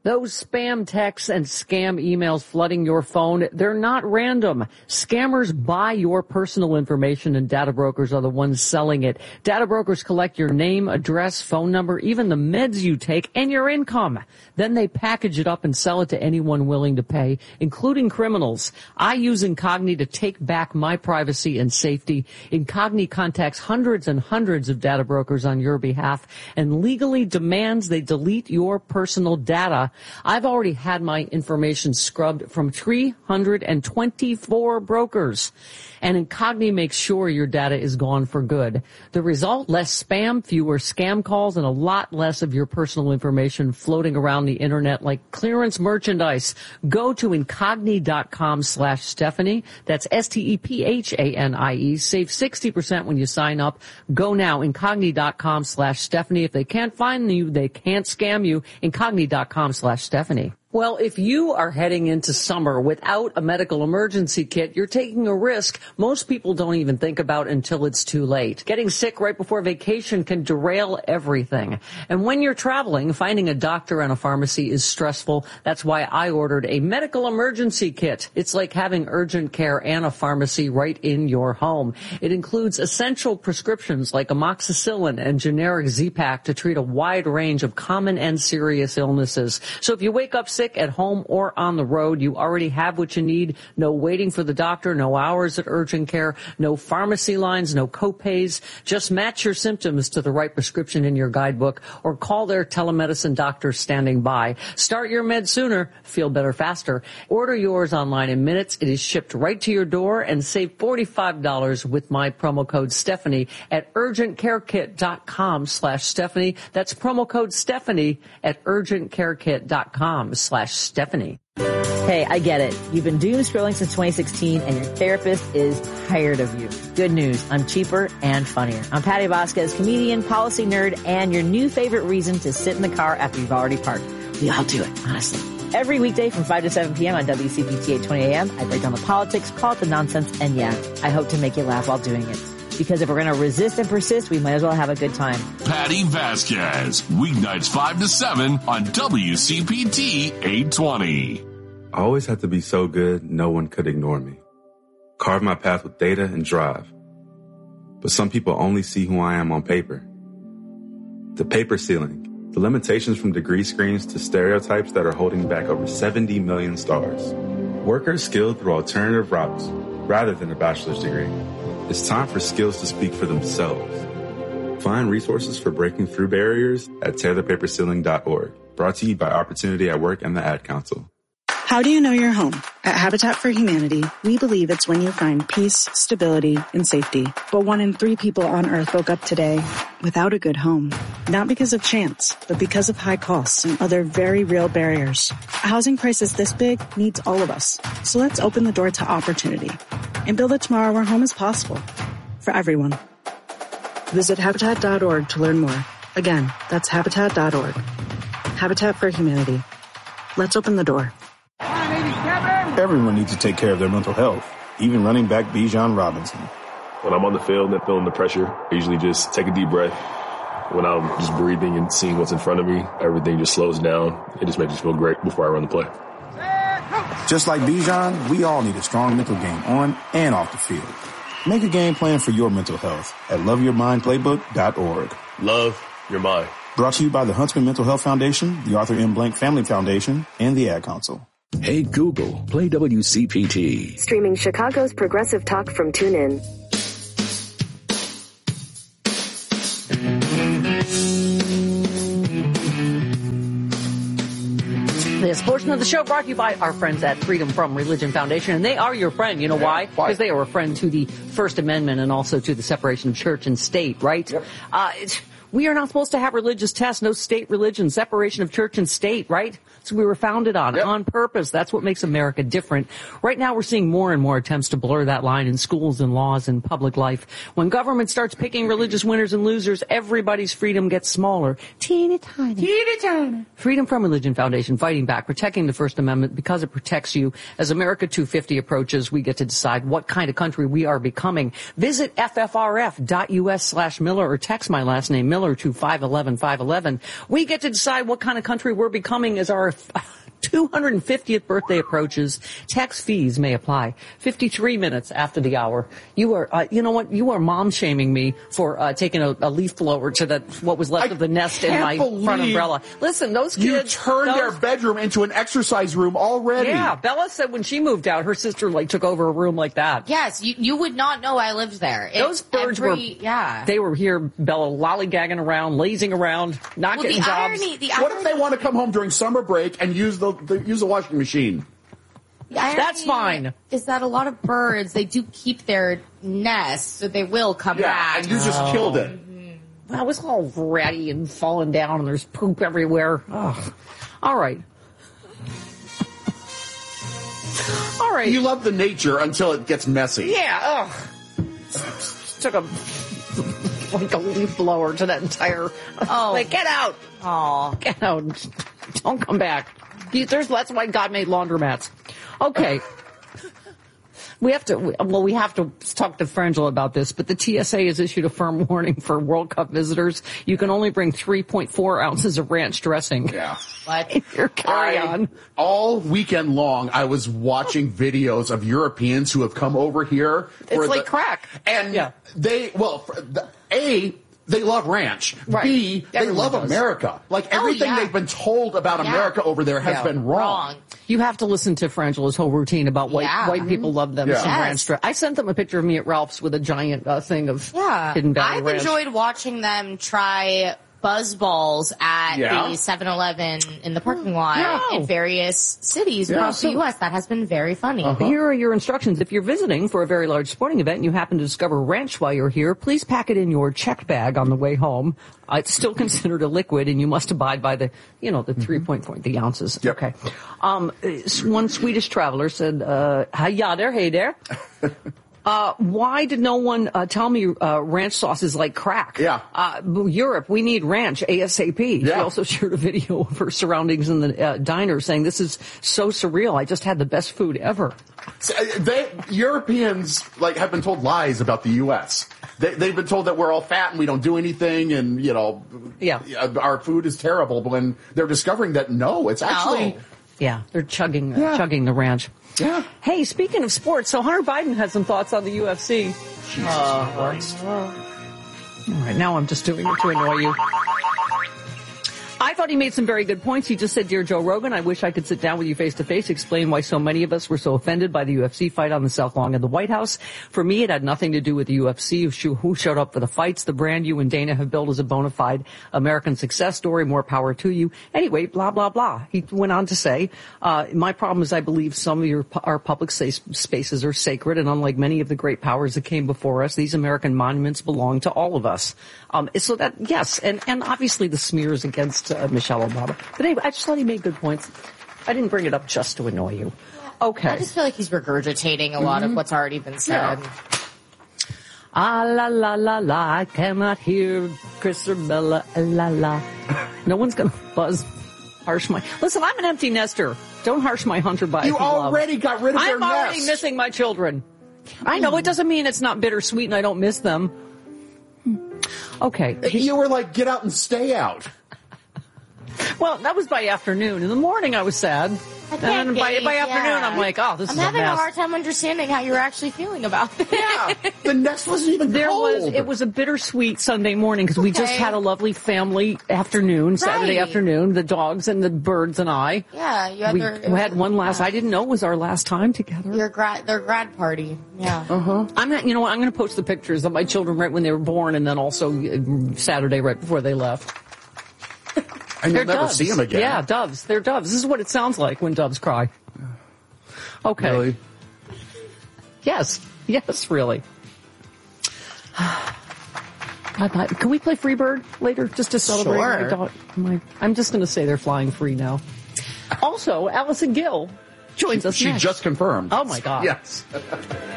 Those spam texts and scam emails flooding your phone, they're not random. Scammers buy your personal information and data brokers are the ones selling it. Data brokers collect your name, address, phone number, even the meds you take, and your income. Then they package it up and sell it to anyone willing to pay, including criminals. I use Incogni to take back my privacy and safety. Incogni contacts hundreds and hundreds of data brokers on your behalf and legally demands they delete your personal data. I've already had my information scrubbed from 324 brokers. And Incogni makes sure your data is gone for good. The result? Less spam, fewer scam calls, and a lot less of your personal information floating around the internet like clearance merchandise. Go to Incogni.com/Stephanie. That's STEPHANIE. Save 60% when you sign up. Go now, Incogni.com/Stephanie. If they can't find you, they can't scam you. Incogni.com/Stephanie. Well, if you are heading into summer without a medical emergency kit, you're taking a risk most people don't even think about until it's too late. Getting sick right before vacation can derail everything. And when you're traveling, finding a doctor and a pharmacy is stressful. That's why I ordered a medical emergency kit. It's like having urgent care and a pharmacy right in your home. It includes essential prescriptions like amoxicillin and generic Z-Pak to treat a wide range of common and serious illnesses. So if you wake up sick at home or on the road, you already have what you need. No waiting for the doctor, no hours at urgent care, no pharmacy lines, no copays. Just match your symptoms to the right prescription in your guidebook or call their telemedicine doctor standing by. Start your meds sooner, feel better faster. Order yours online in minutes. It is shipped right to your door and save $45 with my promo code Stephanie at urgentcarekit.com/Stephanie. That's promo code Stephanie at urgentcarekit.com/Stephanie. Hey, I get it. You've been doom scrolling since 2016 and your therapist is tired of you. Good news. I'm cheaper and funnier. I'm Patty Vasquez, comedian, policy nerd, and your new favorite reason to sit in the car after you've already parked. We all do it, honestly. Every weekday from 5 to 7 p.m. on WCPT 820 AM, I break down the politics, call it the nonsense, and yeah, I hope to make you laugh while doing it. Because if we're going to resist and persist, we might as well have a good time. Patty Vasquez, weeknights 5 to 7 on WCPT 820. I always had to be so good, no one could ignore me. Carve my path with data and drive. But some people only see who I am on paper. The paper ceiling, the limitations from degree screens to stereotypes that are holding back over 70 million stars. Workers skilled through alternative routes rather than a bachelor's degree. It's time for skills to speak for themselves. Find resources for breaking through barriers at tearthepaperceiling.org. Brought to you by Opportunity at Work and the Ad Council. How do you know you're home? At Habitat for Humanity, we believe it's when you find peace, stability, and safety. But 1 in 3 people on Earth woke up today without a good home. Not because of chance, but because of high costs and other very real barriers. A housing crisis this big needs all of us. So let's open the door to opportunity and build a tomorrow where home is possible for everyone. Visit Habitat.org to learn more. Again, that's Habitat.org. Habitat for Humanity. Let's open the door. Everyone needs to take care of their mental health, even running back Bijan Robinson. When I'm on the field and feeling the pressure, I usually just take a deep breath. When I'm just breathing and seeing what's in front of me, everything just slows down. It just makes me feel great before I run the play. Just like Bijan, we all need a strong mental game on and off the field. Make a game plan for your mental health at loveyourmindplaybook.org. Love your mind. Brought to you by the Huntsman Mental Health Foundation, the Arthur M. Blank Family Foundation, and the Ad Council. Hey Google, play WCPT. Streaming Chicago's progressive talk from TuneIn. This portion of the show brought to you by our friends at Freedom From Religion Foundation, and they are your friend. You know why? Because they are a friend to the First Amendment and also to the separation of church and state, right? Yep. We are not supposed to have religious tests, no state religion, separation of church and state, right? So we were founded on purpose. That's what makes America different. Right now we're seeing more and more attempts to blur that line in schools and laws and public life. When government starts picking religious winners and losers, everybody's freedom gets smaller. Teeny tiny. Teeny tiny. Freedom From Religion Foundation, fighting back, protecting the First Amendment because it protects you. As America 250 approaches, we get to decide what kind of country we are becoming. Visit ffrf.us/Miller or text my last name, Miller, Miller to 511-511. We get to decide what kind of country we're becoming as our 250th birthday approaches. Tax fees may apply. 53 minutes after the hour. You are, you know what? You are mom shaming me for taking a leaf blower to what was left of the nest in my front umbrella. Listen, those kids. You turned their bedroom into an exercise room already. Yeah, Bella said when she moved out, her sister took over a room like that. Yes, you would not know I lived there. Those birds they were here, Bella, lollygagging around, lazing around, not getting jobs. What if they want to come home during summer break and use the washing machine? That's fine. Is that a lot of birds, they do keep their nests, so they will come back. And you just killed it. Well, it was all ratty and falling down, and there's poop everywhere. Ugh. All right. All right. You love the nature until it gets messy. Yeah. Ugh. Took a leaf blower to that entire. Oh, like, get out. Oh, get out. Don't come back. That's why God made laundromats. Okay. We have to talk to Frangela about this, but the TSA has issued a firm warning for World Cup visitors. You can only bring 3.4 ounces of ranch dressing. Yeah. What? In your carry-on. All weekend long, I was watching videos of Europeans who have come over here. It's like crack. And they love ranch. Right. B, Everyone they love does. America. Like, everything they've been told about America over there has been wrong. You have to listen to Frangela's whole routine about white people love them some ranch dressing. I sent them a picture of me at Ralph's with a giant thing of Hidden Valley ranch. I've enjoyed watching them try buzz balls at the 7-Eleven in the parking lot in various cities across the U.S. That has been very funny. Here are your instructions. If you're visiting for a very large sporting event and you happen to discover ranch while you're here, please pack it in your checked bag on the way home. It's still considered a liquid, and you must abide by the 3.4, the ounces. Yep. Okay. One Swedish traveler said, hey there. Why did no one tell me ranch sauce is like crack? Yeah. Europe, we need ranch ASAP. Yeah. She also shared a video of her surroundings in the diner saying, this is so surreal. I just had the best food ever. Europeans have been told lies about the U.S. They've been told that we're all fat and we don't do anything, and our food is terrible. But when they're discovering that, no, it's actually they're chugging the ranch. Yeah. Hey, speaking of sports, so Hunter Biden had some thoughts on the UFC. Jesus Christ. All right, now I'm just doing it to annoy you. I thought he made some very good points. He just said, Dear Joe Rogan, I wish I could sit down with you face to face, explain why so many of us were so offended by the UFC fight on the South Lawn of the White House. For me, it had nothing to do with the UFC, who showed up for the fights. The brand you and Dana have built is a bona fide American success story. More power to you. Anyway, blah, blah, blah. He went on to say, my problem is I believe some of our public spaces are sacred, and unlike many of the great powers that came before us, these American monuments belong to all of us. So that, yes, and obviously the smears against Michelle Obama. But anyway, I just thought he made good points. I didn't bring it up just to annoy you. Okay. I just feel like he's regurgitating a lot of what's already been said. Yeah. Ah, la, la, la, la, I cannot hear Chris or Bella, la, la. No one's going to harsh my... Listen, I'm an empty nester. Don't harsh my Hunter Biden You already love. got rid of their I'm already nest. missing my children. I know, it doesn't mean it's not bittersweet and I don't miss them. Okay. You were like, get out and stay out. Well, that was by afternoon. In the morning, I was sad. And then by afternoon, I'm like, oh, this is a mess. I'm having a hard time understanding how you're actually feeling about it. Yeah, the nest wasn't even cold. It was a bittersweet Sunday morning because we just had a lovely family afternoon, Saturday afternoon, the dogs and the birds and I. Yeah, we had one last. I didn't know it was our last time together. Their grad party. Yeah. I'm not. You know what? I'm going to post the pictures of my children right when they were born, and then also Saturday right before they left. And you'll never see them again. Yeah, doves. They're doves. This is what it sounds like when doves cry. Okay. Really? Yes, really. Can we play Freebird later just to celebrate my dog? I'm just going to say they're flying free now. Also, Allison Gill joins us next. She just confirmed. Oh, my God. Yes.